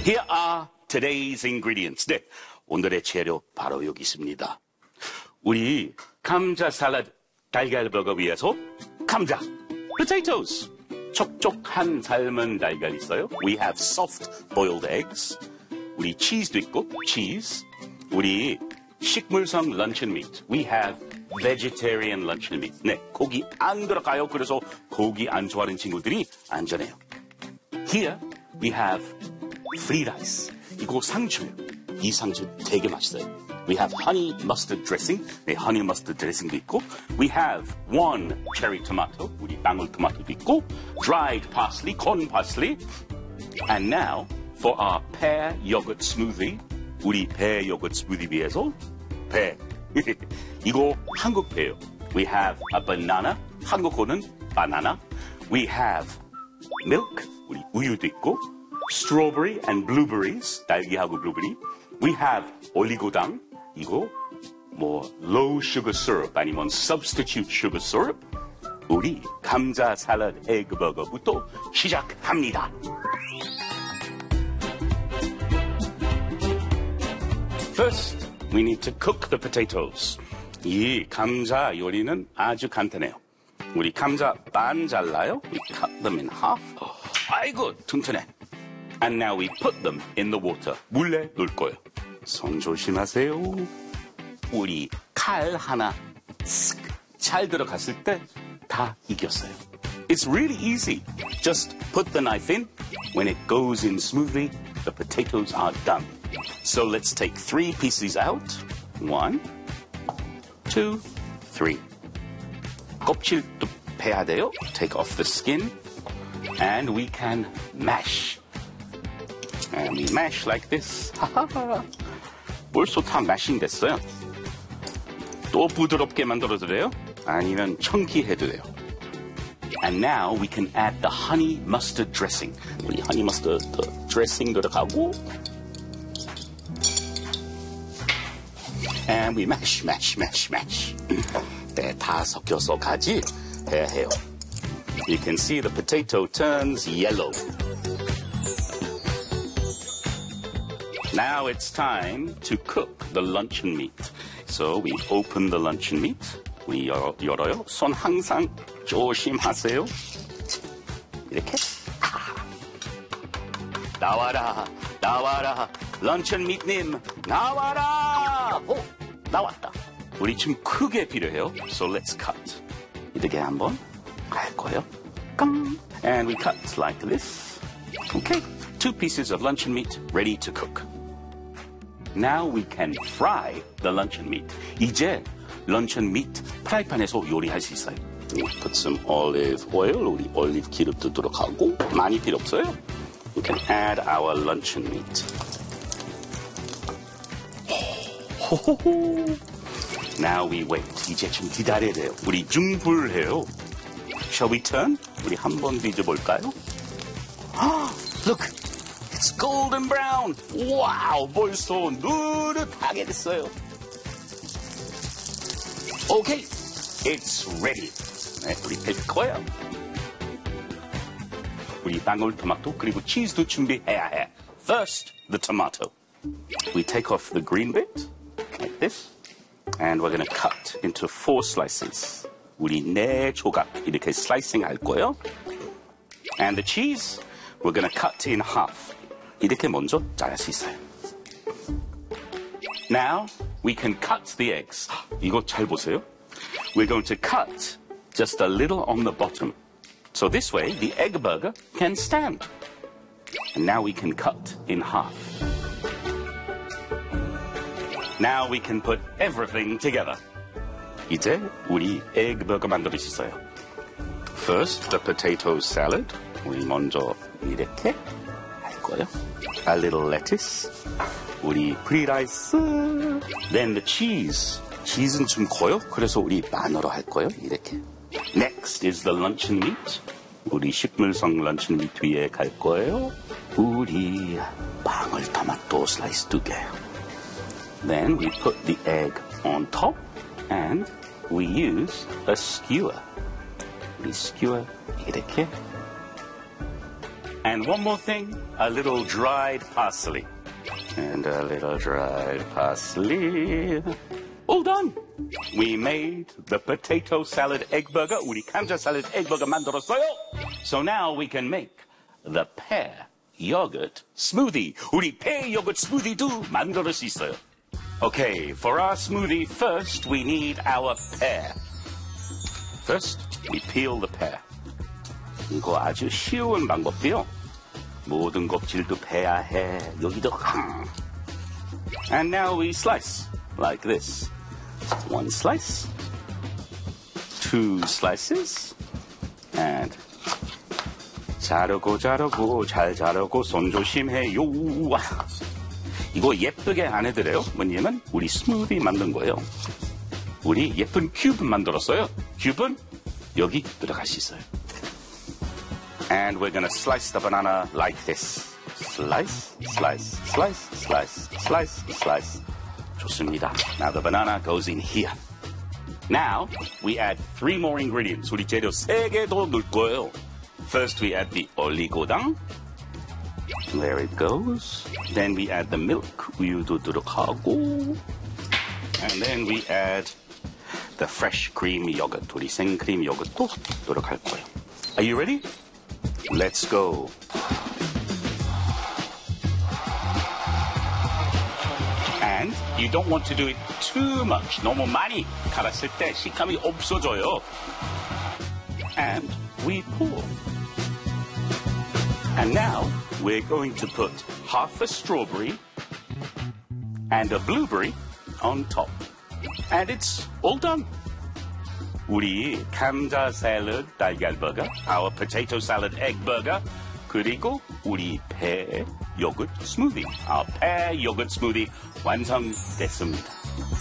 Here are today's ingredients. 네, 오늘의 재료 바로 여기 있습니다. 우리 감자 샐러드 달걀 버거 위해서 감자, potatoes, 촉촉한 삶은 달걀 있어요. We have soft boiled eggs. 우리 치즈도 있고 cheese. 우리 식물성 luncheon meat. We have vegetarian luncheon meat. 네, 고기 안 들어가요. 그래서 고기 안 좋아하는 친구들이 안전해요. Here we have free rice. 이거 상추예요. 이 상추 되게 맛있어요. We have honey mustard dressing. 네, honey mustard dressing도 있고. We have one cherry tomato. 우리 방울 토마토도 있고. Dried parsley, corn parsley. And now for our pear yogurt smoothie. 우리 배 요거트 스무디 위해서 배. 이거 한국 배요. We have a banana. 한국어는 바나나. We have milk. 우리 우유도 있고. Strawberry and blueberries. 딸기하고 블루베리. We have 올리고당. 이거 뭐 low sugar syrup 아니면 substitute sugar syrup. 우리 감자 샐러드 에그 버거부터 시작합니다. First, we need to cook the potatoes. 이 감자 요리는 아주 간단해요. 우리 감자 반 잘라요. We cut them in half. 아이고, 튼튼해. And now we put them in the water. 물에 넣을 거예요. 손 조심하세요. 우리 칼 하나 잘 들어갔을 때 다 이겼어요. It's really easy. Just put the knife in. When it goes in smoothly, the potatoes are done. So let's take 3 pieces out. 1, 2, 3. 껍질도 빼야 돼요. Take off the skin. And we can mash. And we mash like this. 벌써 다 mashing 됐어요. 또 부드럽게 만들어드려요? 아니면 청기해도 돼요. And now we can add the honey mustard dressing. 우리 honey mustard dressing 들어가고. And we mash, mash, mash, mash. 네, 다 섞여서 가지 해야 해요. You can see the potato turns yellow. Now it's time to cook the luncheon meat. So we open the luncheon meat. 우리 열어요. 손 항상 조심하세요. 이렇게. 나와라, 나와라. luncheon meat님, 나와라. 오, 나왔다. 우리 좀 크게 필요해요. So let's cut. 이렇게 한번 갈 거예요. 깡. And we cut like this. Okay. 2 pieces of luncheon meat ready to cook. Now we can fry the luncheon meat. 이제 luncheon meat 프라이팬에서 요리할 수 있어요. Put some olive oil. 우리 올리브 기름도 들어가고 많이 필요 없어요. We can add our luncheon meat. 호호호. Now we wait. 이제 좀 기다려야 돼요. 우리 중불해요. Shall we turn? 우리 한번 뒤져볼까요? Look. It's golden brown. 와우, 벌써 노릇하게 됐어요. Okay, it's ready. 네, 우리 될 거예요. 우리 방울토마토 그리고 치즈도 준비해야 해. First, the tomato. We take off the green bit, like this. And we're going to cut into 4 slices. 우리 4 조각 이렇게 slicing 할 거예요. And the cheese, we're going to cut in half. 이렇게 먼저 자를 수 있어요. Now we can cut the eggs. 이거 잘 보세요. We're going to cut just a little on the bottom. So this way the egg burger can stand. And now we can cut in half. Now we can put everything together. 이제 우리 egg burger 만들 수 있어요. First the potato salad. 우리 먼저 이렇게 할 거예요. A little lettuce. 우리 프리라이스. Then the cheese. 치즈는 좀 커요. 그래서 우리 반으로 할 거예요. 이렇게. Next is the luncheon meat. 우리 식물성 luncheon meat 위에 갈 거예요. 우리 방울토마토 슬라이스 2개. Then we put the egg on top and we use a skewer. 우리 skewer 이렇게. And one more thing, a little dried parsley. And a little dried parsley. All done. We made the potato salad egg burger. 우리 감자 salad egg burger 만들었어요. So now we can make the pear yogurt smoothie. 우리 pear yogurt smoothie도 만들 수 있어요. Okay, for our smoothie, first we need our pear. First, we peel the pear. 이거 아주 쉬운 방법이요. 모든 껍질도 빼야 해. 여기도. And now we slice like this. One slice, two slices, and 자르고 잘 자르고 손 조심해요. 이거 예쁘게 안 해드려요. 뭐냐면 우리 스무디 만든 거예요. 우리 예쁜 큐브 만들었어요. 큐브는 여기 들어갈 수 있어요. And we're gonna slice the banana like this. Slice, slice, slice, slice, slice, slice. 좋습니다. Now the banana goes in here. Now we add 3 more ingredients. 우리 재료 3개 더 넣을 거예요. First we add the 올리고당. There it goes. Then we add the milk. 우유도 들어가고. And then we add the fresh cream yogurt. 우리 생크림 요거트도 들어갈 거예요. Are you ready? Let's go. And you don't want to do it too much. 너무 많이 갈았을 때 식감이 없어져요. And we pour. And now we're going to put half a strawberry and a blueberry on top. And it's all done. 우리 감자 샐러드 달걀 버거, our potato salad egg burger, 그리고 우리 pear yogurt smoothie, our pear yogurt smoothie 완성됐습니다.